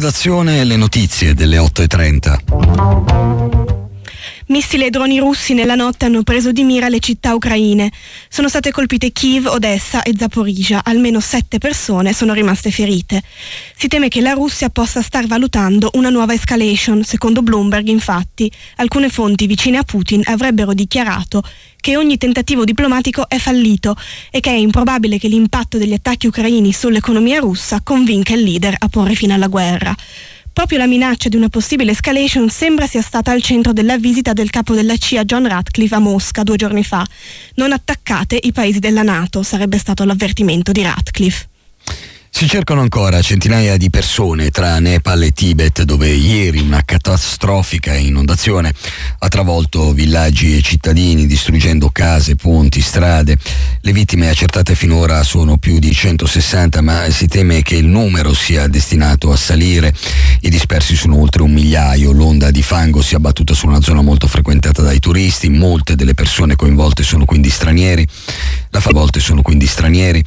redazione le notizie delle 8:30. Missili e droni russi nella notte hanno preso di mira le città ucraine. Sono state colpite Kiev, Odessa e Zaporizhzhia. Almeno 7 persone sono rimaste ferite. Si teme che la Russia possa star valutando una nuova escalation. Secondo Bloomberg, infatti, alcune fonti vicine a Putin avrebbero dichiarato che ogni tentativo diplomatico è fallito e che è improbabile che l'impatto degli attacchi ucraini sull'economia russa convinca il leader a porre fine alla guerra. Proprio la minaccia di una possibile escalation sembra sia stata al centro della visita del capo della CIA John Ratcliffe a Mosca 2 giorni fa. Non attaccate i paesi della NATO, sarebbe stato l'avvertimento di Ratcliffe. Si cercano ancora centinaia di persone tra Nepal e Tibet, dove ieri una catastrofica inondazione ha travolto villaggi e cittadini, distruggendo case, ponti, strade. Le vittime accertate finora sono più di 160, ma si teme che il numero sia destinato a salire. I dispersi sono oltre 1 migliaio. L'onda di fango si è abbattuta su una zona molto frequentata dai turisti. Molte delle persone coinvolte sono quindi stranieri.